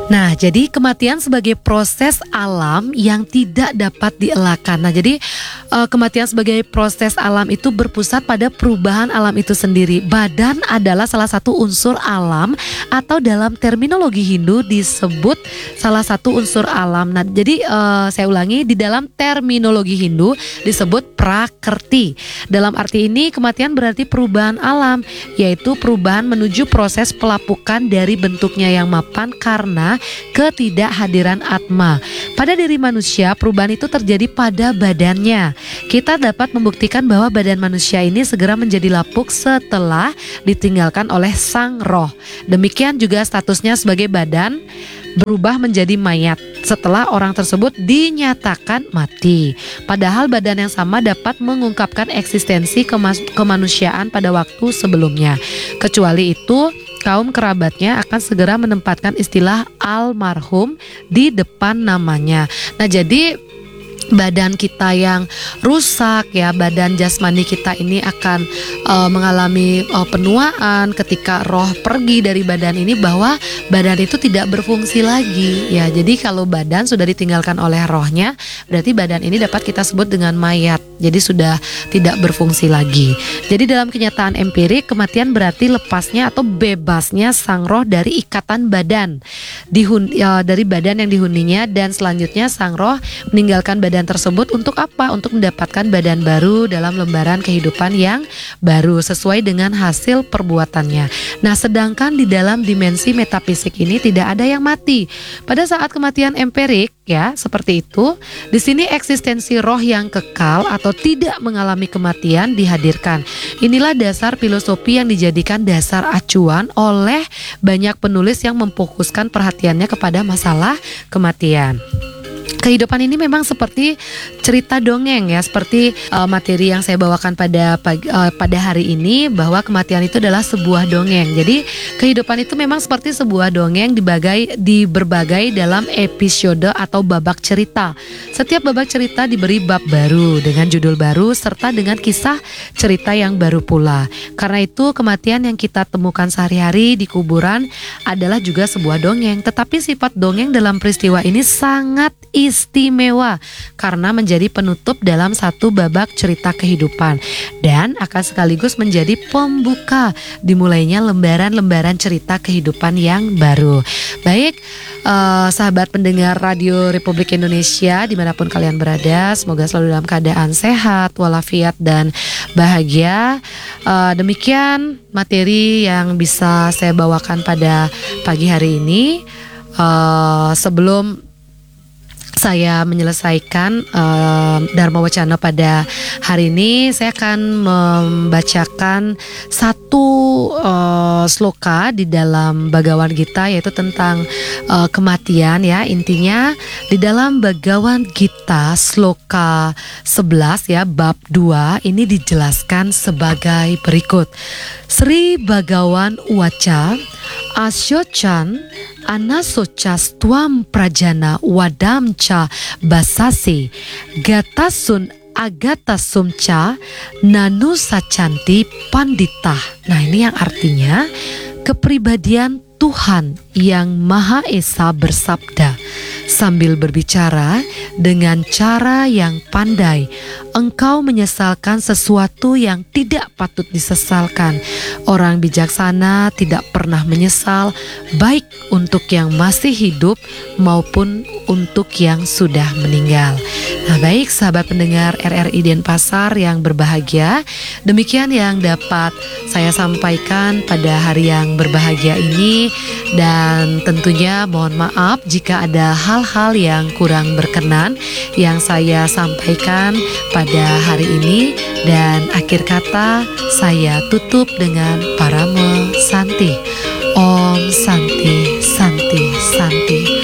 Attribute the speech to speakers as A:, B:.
A: Nah, jadi kematian sebagai proses alam yang tidak dapat dielakkan. Nah, jadi kematian sebagai proses alam itu berpusat pada perubahan alam itu sendiri. Badan adalah salah satu unsur alam atau dalam terminologi Hindu disebut salah satu unsur alam. Nah, jadi saya ulangi, di dalam terminologi Hindu disebut prakrti. Dalam arti ini kematian berarti perubahan alam, yaitu perubahan menuju proses pelapukan dari bentuknya yang mapan karena ketidakhadiran atma. Pada diri manusia, perubahan itu terjadi pada badannya. Kita dapat membuktikan bahwa badan manusia ini segera menjadi lapuk setelah ditinggalkan oleh sang roh. Demikian juga statusnya sebagai badan berubah menjadi mayat setelah orang tersebut dinyatakan mati. Padahal badan yang sama dapat mengungkapkan eksistensi kemanusiaan pada waktu sebelumnya. Kecuali itu, kaum kerabatnya akan segera menempatkan istilah almarhum di depan namanya. Nah, jadi badan kita yang rusak ya, badan jasmani kita ini akan mengalami penuaan ketika roh pergi dari badan ini, bahwa badan itu tidak berfungsi lagi ya. Jadi kalau badan sudah ditinggalkan oleh rohnya, berarti badan ini dapat kita sebut dengan mayat. Jadi sudah tidak berfungsi lagi. Jadi dalam kenyataan empirik, kematian berarti lepasnya atau bebasnya sang roh dari ikatan badan dari badan yang dihuninya, dan selanjutnya sang roh meninggalkan badan tersebut untuk apa? Untuk mendapatkan badan baru dalam lembaran kehidupan yang baru sesuai dengan hasil perbuatannya. Nah, sedangkan di dalam dimensi metafisik ini tidak ada yang mati. Pada saat kematian empirik ya, seperti itu, di sini eksistensi roh yang kekal atau tidak mengalami kematian dihadirkan. Inilah dasar filosofi yang dijadikan dasar acuan oleh banyak penulis yang memfokuskan perhatiannya kepada masalah kematian. Kehidupan ini memang seperti cerita dongeng ya, seperti materi yang saya bawakan pada hari ini, bahwa kematian itu adalah sebuah dongeng. Jadi kehidupan itu memang seperti sebuah dongeng di berbagai dalam episode atau babak cerita. Setiap babak cerita diberi bab baru dengan judul baru serta dengan kisah cerita yang baru pula. Karena itu kematian yang kita temukan sehari-hari di kuburan adalah juga sebuah dongeng. Tetapi sifat dongeng dalam peristiwa ini sangat istimewa karena menjadi penutup dalam satu babak cerita kehidupan dan akan sekaligus menjadi pembuka dimulainya lembaran-lembaran cerita kehidupan yang baru. Baik, sahabat pendengar Radio Republik Indonesia dimanapun kalian berada, semoga selalu dalam keadaan sehat, walafiat dan bahagia. Demikian materi yang bisa saya bawakan pada pagi hari ini. Sebelum saya menyelesaikan Dharma Wacana pada hari ini, saya akan membacakan satu sloka di dalam Bhagavad Gita, yaitu tentang kematian ya. Intinya di dalam Bhagavad Gita sloka 11 ya, bab 2 ini dijelaskan sebagai berikut. Sri Bhagawan Uwaca Asyochan Anasocas tuam prajana wadamca basasi gatasun agatasumca nanu sacanti pandita. Nah, ini yang artinya kepribadian Tuhan yang Maha Esa bersabda sambil berbicara dengan cara yang pandai, engkau menyesalkan sesuatu yang tidak patut disesalkan. Orang bijaksana tidak pernah menyesal, baik untuk yang masih hidup maupun untuk yang sudah meninggal. Nah, baik sahabat pendengar RRI Denpasar yang berbahagia, demikian yang dapat saya sampaikan pada hari yang berbahagia ini, dan tentunya mohon maaf jika ada hal-hal yang kurang berkenan yang saya sampaikan pada hari ini, dan akhir kata saya tutup dengan Paramo Santi. Om Santi Santi Santi.